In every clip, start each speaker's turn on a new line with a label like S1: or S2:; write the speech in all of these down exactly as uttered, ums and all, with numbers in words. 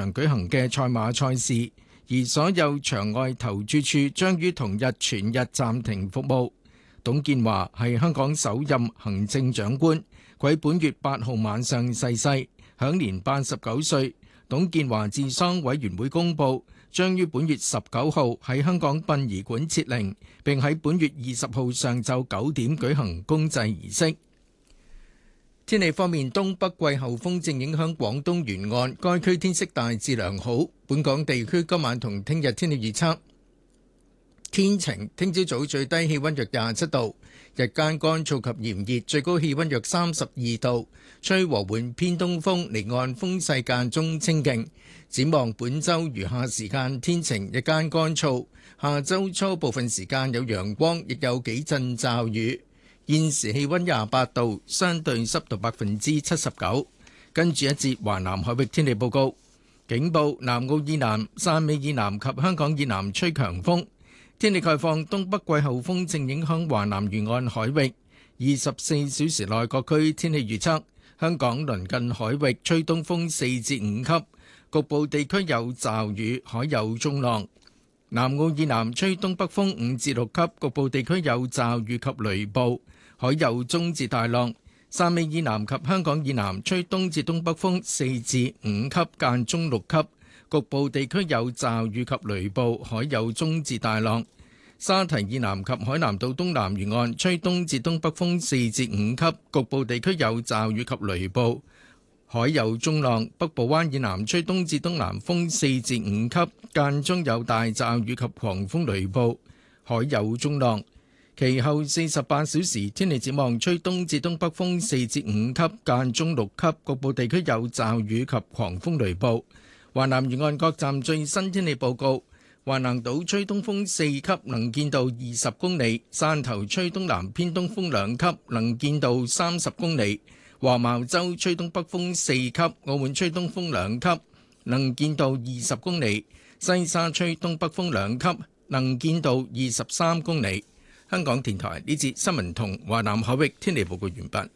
S1: 場舉行嘅賽馬賽事，而所有場外投注處將於同日全日暫停服務。董建華係香港首任行政長官，佢喺本月八號晚上逝世，享年八十九歲。董建華治喪委員會公佈，將於本月十九號喺香港殯儀館設靈，並喺本月二十號上晝九點舉行公祭儀式。天氣方面，東北季候風正影響廣東沿岸，該區天色大致良好。本港地區今晚同聽日天氣預測天晴，聽朝早最低氣溫約廿七度，日間乾燥及炎熱，最高氣溫約三十二度，吹和緩偏東風，離岸風勢間中清勁。展望本週餘下時間天晴，日間乾燥，下週初部分時間有陽光，亦有幾陣驟雨。現時氣溫廿八度，相對濕度百分之七十九。跟住一節華南海域天氣報告，警報：南澳以南、汕尾以南及香港以南吹強風。天氣概況：東北季候風正影響華南沿岸海域。二十四小時內各區天氣預測：香港鄰近海域吹東風四至五級，局部地區有驟雨，海有中浪。南澳以南吹東北風五至六級，局部地區有驟雨及雷暴，海有中至大浪。汕尾以南及香港以南吹東至東北風四至五級，間中六級，局部地區有驟雨及雷暴，海有中至大浪。沙堤以南及海南島東南沿岸吹東至東北風四至五級，局部地區有驟雨及雷暴，海有中浪。北部灣以南吹東至東南風四至五級，間中有大驟雨及狂風雷暴，海有中浪。其後四十八小時天氣展望，吹東至東北風四至五級，間中六級，局部地區有驟雨及狂風雷暴。華南沿岸各站最新天氣報告：華南島吹東風四級，能見度二十公里；汕頭吹東南偏東風兩級，能見度三十公里；黃茅洲吹東北風四級，澳門吹東風兩級，能見度二十公里；西沙吹東北風兩級，能見度二十三公里。香港電台呢節新聞同華南海域天氣報告完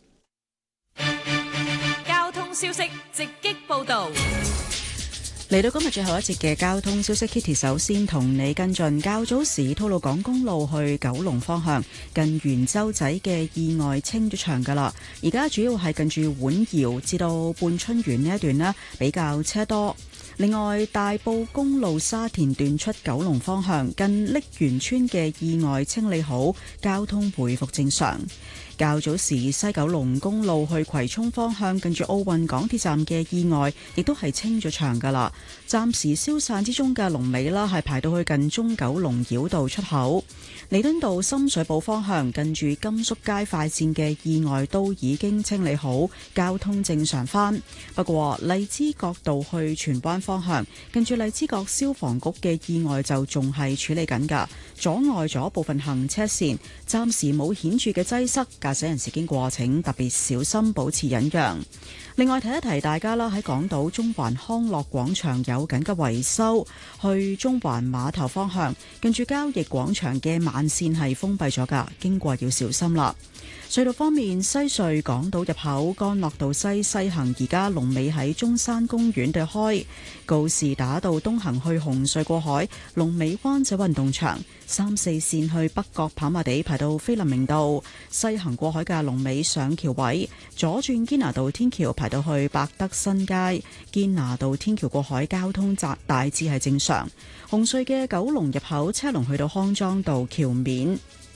S2: 畢。交通消息直擊報導。
S3: 嚟到今日最後一節嘅交通消息 ，Kitty 首先同你跟進較早時吐露港公路去九龍方向近元洲仔嘅意外清咗場㗎啦，而家主要係近住碗窯至到半春園呢一段呢比較車多。另外，大埔公路沙田段出九龍方向近瀝源村嘅意外清理好，交通回復正常。較早時西九龍公路去葵涌方向近住奧運港鐵站嘅意外亦都係清咗場㗎啦，暫時消散之中嘅龍尾啦係排到去近中九龍繞道出口。彌敦道深水埗方向近住甘肅街快線嘅意外都已經清理好，交通正常返。不過荔枝角道去荃灣方向近住荔枝角消防局嘅意外就仲係處理緊㗎，阻礙咗部分行車線，暫時冇顯著嘅擠塞，駕駛人士經過請特別小心，保持忍讓。另外提一提大家啦，喺港島中環康樂廣場有緊急維修，去中環碼頭方向近住交易廣場嘅慢線係封閉咗㗎，經過要小心啦。隧道方面，西隧港島入口干諾道西西行，而家龍尾喺中山公園對開；告士打道東行去紅隧過海，龍尾灣仔運動場；三四線去北角跑馬地排到菲林明道，西行過海嘅龍尾上橋位；左轉堅拿道天橋排到去百德新街，堅拿道天橋過海交通窄大致係正常。紅隧嘅九龍入口車龍去到康莊道橋面。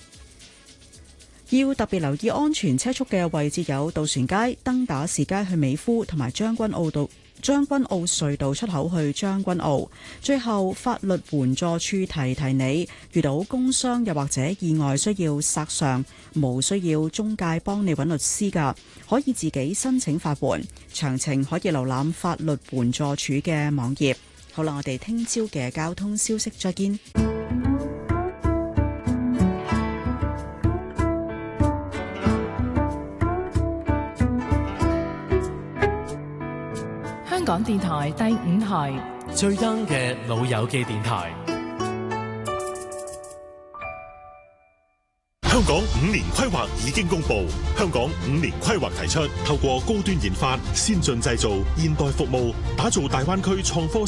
S3: 要特別留意安全車速嘅位置有渡船街、登打士街去美孚，同埋將軍澳道將軍澳隧道出口去將軍澳。最後，法律援助處提提你，遇到工傷又或者意外需要索償，無需要中介幫你揾律師㗎，可以自己申請法援。詳情可以瀏覽法律援助處嘅網頁。好啦，我哋聽朝嘅交通消息再見。
S2: 香港電台第五台
S4: 最 young 嘅老友記電台。
S5: 香港五年規劃已經公布，香港五年規劃提出透過高端研發、先進製造、現代服務，打造大灣區創科